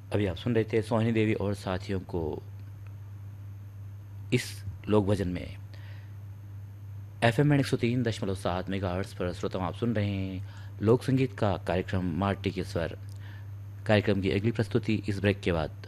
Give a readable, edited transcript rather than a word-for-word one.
अभी आप सुन रहे थे सोहिनी देवी और साथियों को इस लोक भजन में। FM 103.7 मेगाहर्ट्ज़ पर श्रोताओं आप सुन रहे हैं लोक संगीत का कार्यक्रम माटी के स्वर। कार्यक्रम की अगली प्रस्तुति इस ब्रेक के बाद।